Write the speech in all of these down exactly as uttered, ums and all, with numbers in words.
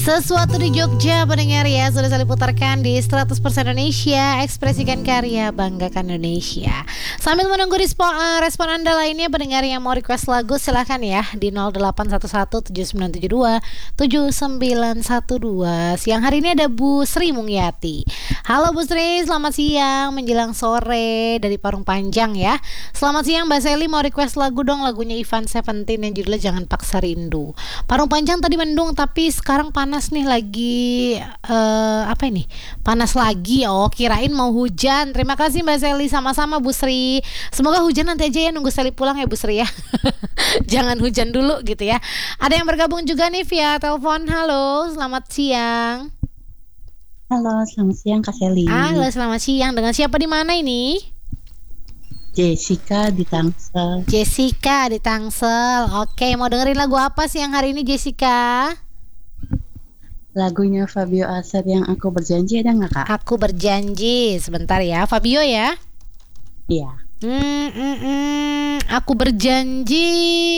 Sesuatu di Jogja pendengar ya, sudah saya putarkan di seratus persen Indonesia. Ekspresikan karya, banggakan Indonesia. Sambil menunggu respon, uh, respon Anda lainnya pendengar yang mau request lagu, silahkan ya di nol delapan satu satu tujuh sembilan tujuh dua tujuh sembilan satu dua. Siang hari ini ada Bu Sri Mungyati. Halo Bu Sri, selamat siang menjelang sore dari Parung Panjang ya. Selamat siang Mbak Seli, mau request lagu dong, lagunya Ivan Seventeen yang judulnya Jangan Paksa Rindu. Parung Panjang tadi mendung tapi sekarang panas nih, lagi uh, apa ini? Panas lagi. Oh, kirain mau hujan. Terima kasih Mbak Seli, sama-sama Bu Sri. Semoga hujan nanti aja ya, nunggu Seli pulang ya Bu Sri ya. Jangan hujan dulu gitu ya. Ada yang bergabung juga nih via telepon. Halo, selamat siang. Halo, selamat siang Kak Seli. Halo, selamat siang. Dengan siapa di mana ini? Jessica di Tangsel. Jessica di Tangsel. Oke, mau dengerin lagu apa sih yang hari ini Jessica? Lagunya Fabio Aser yang Aku Berjanji, ada nggak Kak? Aku Berjanji. Sebentar ya, Fabio ya. Iya. Hmm, hmm, hmm. Aku Berjanji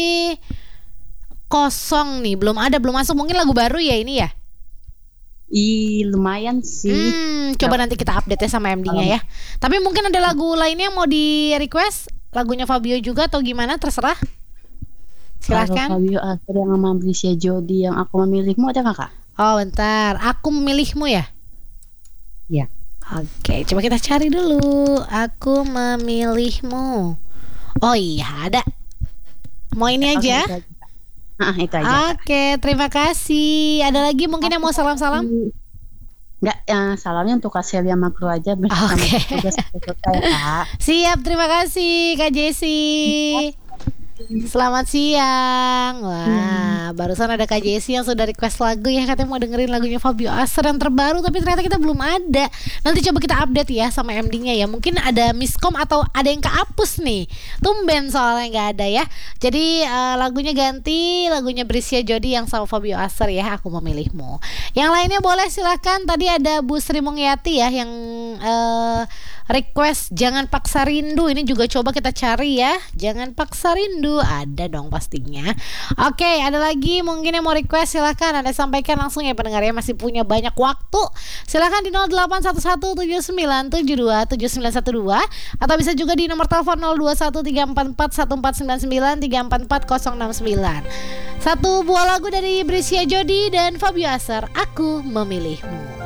kosong nih, belum ada, belum masuk. Mungkin lagu baru ya ini ya. Ih, lumayan sih. Hmm, coba nanti kita update ya sama M D-nya ya. Tapi mungkin ada lagu lainnya yang mau di request, lagunya Fabio juga atau gimana, terserah. Silahkan. Kalau Fabio Aser yang sama Brisya Jody yang Aku Memilihmu, ada nggak Kak? Oh bentar, Aku Memilihmu ya? Iya. Oke, coba kita cari dulu. Aku Memilihmu. Oh iya, ada. Mau ini aja? Oke, itu aja. Ah, itu aja. Oke, terima kasih. Ada lagi mungkin yang mau salam-salam? Enggak, ya, salamnya untuk Kak Seli sama kru aja bersama Oke. tugas selesai Kak. Siap, terima kasih Kak Jessy. Selamat siang. Wah, hmm. barusan ada Kak Jessy yang sudah request lagu ya, katanya mau dengerin lagunya Fabio Aser yang terbaru, tapi ternyata kita belum ada. Nanti coba kita update ya sama M D-nya ya. Mungkin ada miskom atau ada yang kehapus nih. Tumben soalnya nggak ada ya. Jadi uh, lagunya ganti, lagunya Brisya Jody yang sama Fabio Aser ya, Aku Memilihmu. Yang lainnya boleh silakan. Tadi ada Bu Sri Mungyati ya yang uh, request Jangan Paksa Rindu. Ini juga coba kita cari ya. Jangan Paksa Rindu, ada dong pastinya. Oke, ada lagi mungkin yang mau request, silahkan Anda sampaikan langsung ya pendengarnya, masih punya banyak waktu. Silahkan di nol delapan satu satu tujuh sembilan tujuh dua tujuh sembilan satu dua atau bisa juga di nomor telepon nol dua satu tiga empat empat satu empat sembilan sembilan tiga empat empat nol enam sembilan. Satu buah lagu dari Brisya Jody dan Fabio Aser, Aku Memilihmu.